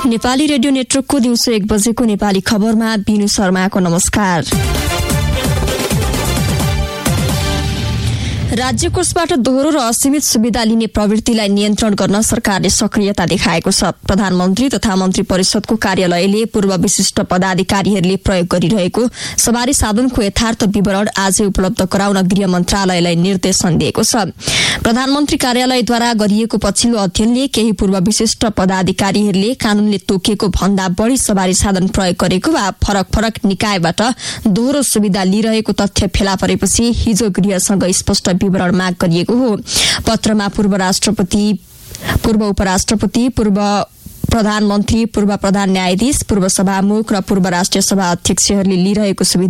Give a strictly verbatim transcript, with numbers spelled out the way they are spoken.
Nepali radio नेटवर्कको दिउँसो एक बजेको नेपाली खबरमा बिनु शर्माको नमस्कार। राज्य कोषबाट दोहोरो र असीमित सुविधा लिने प्रवृत्तिलाई नियन्त्रण गर्न सरकारले सक्रियता देखाएको छ। प्रधानमन्त्री तथा मन्त्री परिषदको कार्यालयले पूर्व विशिष्ट पदाधिकारीहरूले प्रयोग गरिरहेको सवारी साधनको यथार्थ विवरण आजै उपलब्ध गराउन गृह मन्त्रालयलाई निर्देशन दिएको छ। प्रधानमन्त्री कार्यालयद्वारा गरिएको पछिल्लो अध्ययनले केही पूर्व विशिष्ट पदाधिकारीहरूले कानूनले तोकिएको भन्दा बढ़ी सवारी साधन प्रयोग गरेको वा फरक फरक निकायबाट दोहोरो सुविधा लिइरहेको तथ्य फेला परेपछि हिजो गृहसँग स्पष्ट विवरण माग गरिएको हो। पत्रमा पूर्व राष्ट्रपति, पूर्व उपराष्ट्रपति, पूर्व प्रधानमन्त्री, पूर्व प्रधान न्यायाधीश, पूर्व सभामुख र पूर्व राष्ट्रिय सभा अध्यक्षहरूले लिइरहेको सुविधा